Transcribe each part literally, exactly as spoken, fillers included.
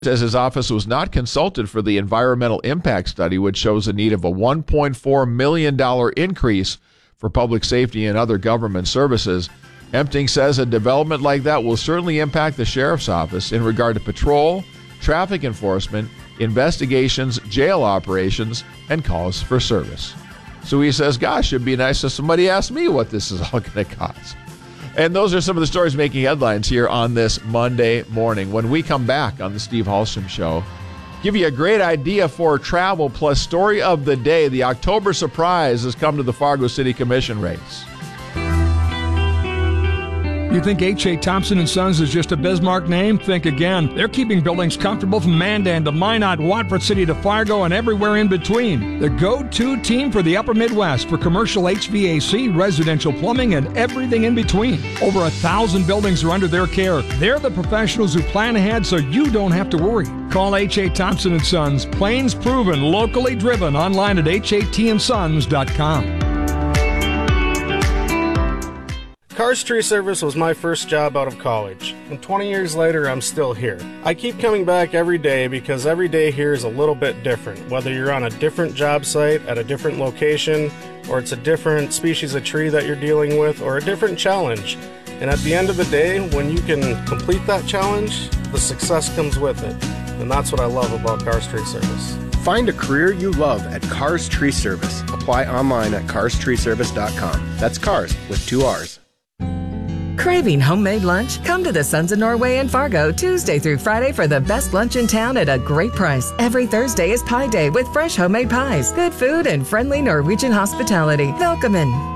says his office was not consulted for the environmental impact study, which shows a need of a one point four million dollars increase for public safety and other government services. Empting says a development like that will certainly impact the sheriff's office in regard to patrol, traffic enforcement, investigations, jail operations, and calls for service. So he says, gosh, it'd be nice if somebody asked me what this is all going to cost. And those are some of the stories making headlines here on this Monday morning. When we come back on the Steve Hallstrom Show, give you a great idea for travel plus story of the day. The October surprise has come to the Fargo City Commission race. You think H A. Thompson and Sons is just a Bismarck name? Think again. They're keeping buildings comfortable from Mandan to Minot, Watford City to Fargo, and everywhere in between. The go-to team for the Upper Midwest for commercial H V A C, residential plumbing, and everything in between. Over a thousand buildings are under their care. They're the professionals who plan ahead so you don't have to worry. Call H A. Thompson and Sons. Plains proven, locally driven. Online at H A T and sons dot com. Cars Tree Service was my first job out of college, and twenty years later I'm still here. I keep coming back every day because every day here is a little bit different, whether you're on a different job site at a different location, or it's a different species of tree that you're dealing with, or a different challenge. And at the end of the day, when you can complete that challenge, the success comes with it. And that's what I love about Cars Tree Service. Find a career you love at Cars Tree Service. Apply online at cars tree service dot com. That's cars with two R's. Craving homemade lunch? Come to the Sons of Norway in Fargo Tuesday through Friday for the best lunch in town at a great price. Every Thursday is Pie Day with fresh homemade pies, good food, and friendly Norwegian hospitality. Welcome in.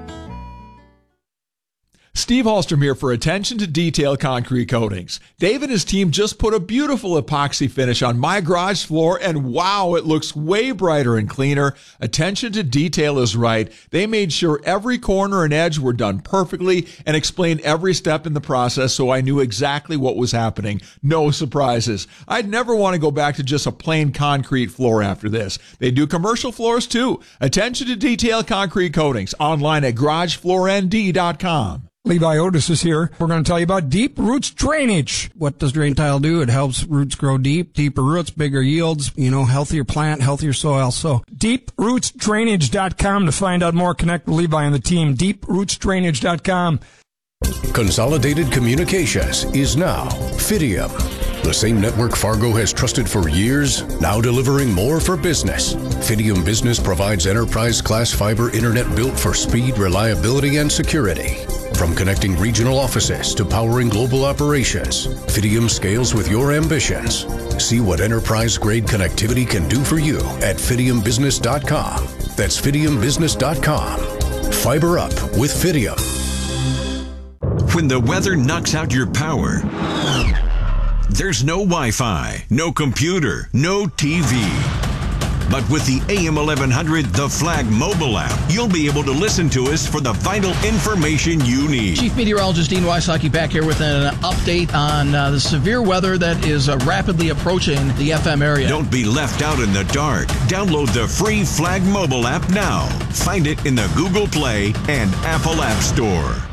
Steve Hallstrom here for Attention to Detail Concrete Coatings. Dave and his team just put a beautiful epoxy finish on my garage floor, and wow, it looks way brighter and cleaner. Attention to detail is right. They made sure every corner and edge were done perfectly and explained every step in the process so I knew exactly what was happening. No surprises. I'd never want to go back to just a plain concrete floor after this. They do commercial floors too. Attention to Detail Concrete Coatings. Online at garage floor N D dot com. Levi Otis is here. We're going to tell you about Deep Roots Drainage. What does Drain Tile do? It helps roots grow deep, deeper roots, bigger yields, you know, healthier plant, healthier soil. So deep roots drainage dot com to find out more. Connect with Levi and the team. deep roots drainage dot com. Consolidated Communications is now Fidium. The same network Fargo has trusted for years, now delivering more for business. Fidium Business provides enterprise-class fiber internet built for speed, reliability, and security. From connecting regional offices to powering global operations, Fidium scales with your ambitions. See what enterprise-grade connectivity can do for you at fidium business dot com. That's fidium business dot com. Fiber up with Fidium. When the weather knocks out your power, there's no Wi-Fi, no computer, no T V. But with the A M eleven hundred The Flag mobile app, you'll be able to listen to us for the vital information you need. Chief Meteorologist Dean Wysocki back here with an update on uh, the severe weather that is uh, rapidly approaching the F M area. Don't be left out in the dark. Download the free Flag mobile app now. Find it in the Google Play and Apple App Store.